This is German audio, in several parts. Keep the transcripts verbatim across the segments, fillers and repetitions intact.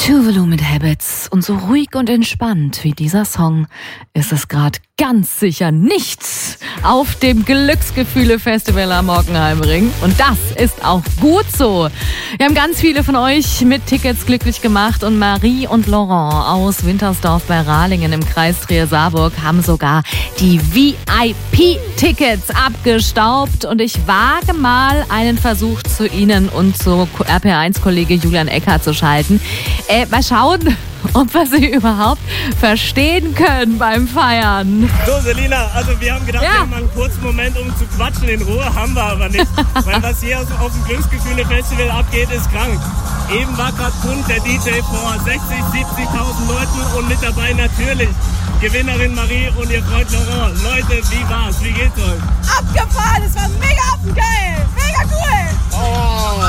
Tuvalu mit Habits. Und so ruhig und entspannt wie dieser Song ist es gerade ganz sicher nichts auf dem Glücksgefühle-Festival am Hockenheimring. Und das ist auch gut so. Wir haben ganz viele von euch mit Tickets glücklich gemacht und Marie und Laurent aus Wintersdorf bei Rahlingen im Kreis Trier-Saarburg haben sogar die V I P-Tickets abgestaubt. Und ich wage mal einen Versuch zu Ihnen und zu R P R eins-Kollege Julian Eckhardt zu schalten. Äh, mal schauen, ob wir sie überhaupt verstehen können beim Feiern. So, Selina, also wir haben gedacht, Ja. wir haben mal einen kurzen Moment, um zu quatschen in Ruhe, haben wir aber nicht. Weil was hier auf dem Glücksgefühle-Festival abgeht, ist krank. Eben war gerade Punkt der D J vor sechzig, siebzigtausend Leuten und mit dabei natürlich Gewinnerin Marie und ihr Freund Laurent. Leute, wie war's? Wie geht's euch? Abgefahren, es war mega affengeil, mega cool. Oh.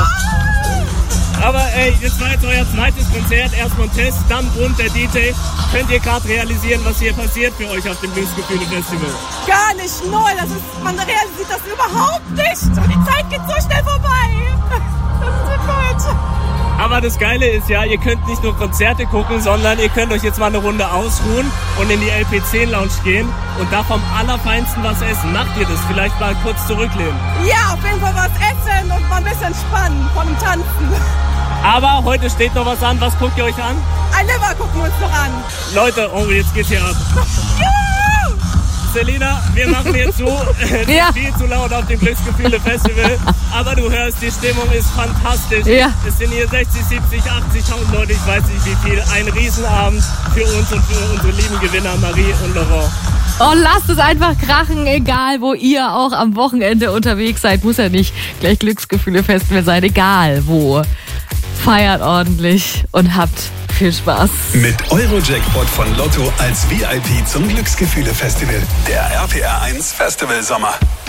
Aber ey, jetzt war jetzt euer zweites Konzert, erstmal ein Test, dann Bund der D J. Könnt ihr gerade realisieren, was hier passiert für euch auf dem Glücksgefühle-Festival? Gar nicht, null, das ist, man realisiert das überhaupt nicht. Und die Zeit geht so schnell vorbei. Das ist so gut. Aber das Geile ist ja, ihr könnt nicht nur Konzerte gucken, sondern ihr könnt euch jetzt mal eine Runde ausruhen und in die L P zehn Lounge gehen und da vom Allerfeinsten was essen. Macht ihr das? Vielleicht mal kurz zurücklehnen. Ja, auf jeden Fall was essen und mal ein bisschen spannen von dem Tanzen. Aber heute steht noch was an. Was guckt ihr euch an? Ein Liver gucken wir uns noch an. Leute, oh, jetzt geht's hier ab. Juhu! Selina, wir machen jetzt so. Es Ja. ist viel zu laut auf dem Glücksgefühle-Festival. Aber du hörst, die Stimmung ist fantastisch. Ja. Es sind hier sechzig, siebzig, achtzigtausend Leute, ich weiß nicht wie viel. Ein Riesenabend für uns und für unsere lieben Gewinner Marie und Laurent. Oh, lasst es einfach krachen, egal wo ihr auch am Wochenende unterwegs seid. Muss ja nicht gleich Glücksgefühle-Festival sein, egal wo. Feiert ordentlich und habt viel Spaß. Mit Eurojackpot von Lotto als V I P zum Glücksgefühle-Festival. Der R P R eins Festival Sommer.